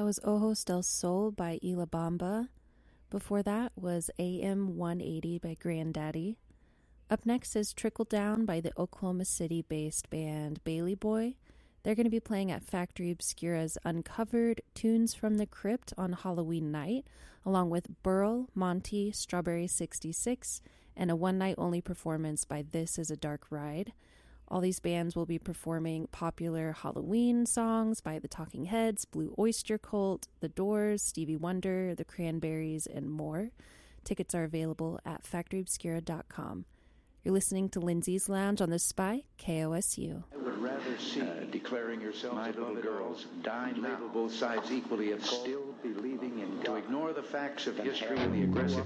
was Ojos del Sol by Ila Bamba. Before that was AM 180 by Granddaddy. Up next is Trickle Down by the Oklahoma City-based band Bailey Boy. They're going to be playing at Factory Obscura's Uncovered Tunes from the Crypt on Halloween night, along with Burl, Monty, Strawberry 66, and a one-night-only performance by This Is a Dark Ride. All these bands will be performing popular Halloween songs by the Talking Heads, Blue Oyster Cult, The Doors, Stevie Wonder, The Cranberries, and more. Tickets are available at factoryobscura.com. You're listening to Lindsay's Lounge on the Spy, KOSU. I would rather see declaring yourself my little girls die now, both sides equally at still believing in God. To ignore the facts of history and the aggressive